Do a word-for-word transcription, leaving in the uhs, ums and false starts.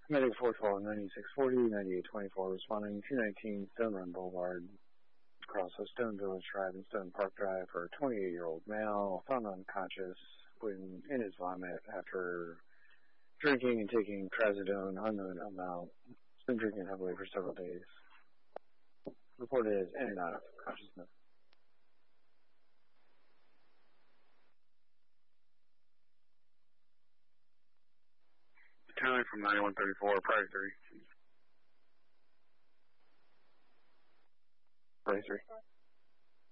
Medic four twelve, ninety-six forty, ninety-eight twenty-four responding, two nineteen Stone Run Boulevard, across the Stone Village Drive and Stone Park Drive for a twenty-eight-year-old male found unconscious when in his vomit after drinking and taking trazodone unknown amount. He's been drinking heavily for several days. Reported as in and out of consciousness. County from ninety-one thirty-four, prior three. Prior three.